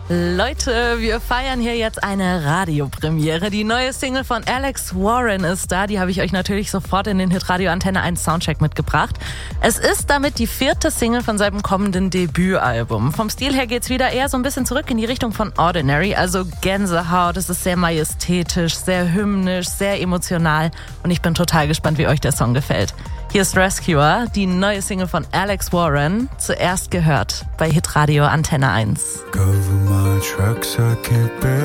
Leute, wir feiern hier jetzt eine Radiopremiere. Die neue Single von Alex Warren ist da. Die habe ich euch natürlich sofort in den Hitradio Antenne 1 Soundcheck mitgebracht. Es ist damit die 4. Single von seinem kommenden Debütalbum. Vom Stil her geht's wieder eher so ein bisschen zurück in die Richtung von Ordinary, also Gänsehaut. Es ist sehr majestätisch, sehr hymnisch, sehr emotional und ich bin total gespannt, wie euch der Song gefällt. Hier ist Rescuer, die neue Single von Alex Warren, zuerst gehört bei Hitradio Antenne 1. Cover my tracks, I can't bear